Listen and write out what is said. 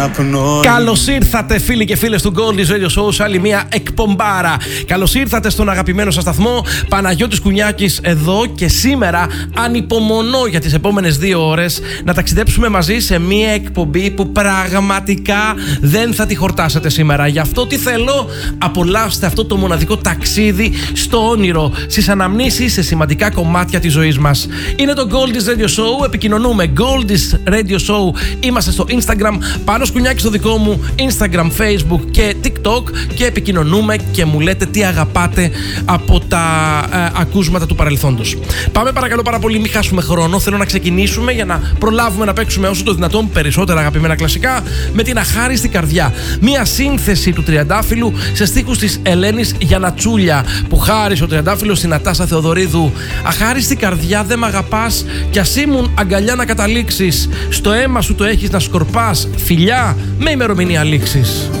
Καλώς ήρθατε φίλοι και φίλες του Goldies Radio Show σε άλλη μια εκπομπάρα. Καλώς ήρθατε στον αγαπημένο σας σταθμό. Παναγιώτης Κουνιάκης εδώ και σήμερα ανυπομονώ για τις επόμενες 2 ώρες να ταξιδέψουμε μαζί σε μια εκπομπή που πραγματικά δεν θα τη χορτάσετε σήμερα. Γι' αυτό τι θέλω, απολαύστε αυτό το μοναδικό ταξίδι στο όνειρο, στις αναμνήσεις, σε σημαντικά κομμάτια της ζωής μας. Είναι το Goldies Radio Show, επικοινωνούμε Goldies Radio Show, είμαστε στο Instagram, Πάνος Κουνιάκης στο δικό μου Instagram, Facebook και TikTok και επικοινωνούμε και μου λέτε τι αγαπάτε από τα ακούσματα του παρελθόντος. Πάμε παρακαλώ πάρα πολύ, μην χάσουμε χρόνο. Θέλω να ξεκινήσουμε για να προλάβουμε να παίξουμε όσο το δυνατόν περισσότερα αγαπημένα κλασικά με την Αχάριστη Καρδιά. Μία σύνθεση του Τριαντάφυλλου σε στίχους της Ελένης Γιανατσούλια που χάρισε ο Τριαντάφυλλος στην Νατάσα Θεοδωρίδου. Αχάριστη καρδιά, δεν μ' αγαπάς κι ας ήμουν αγκαλιά να καταλήξεις. Στο αίμα σου το έχεις να σκορπάς. Φιλιά με ημερομηνία λήξης.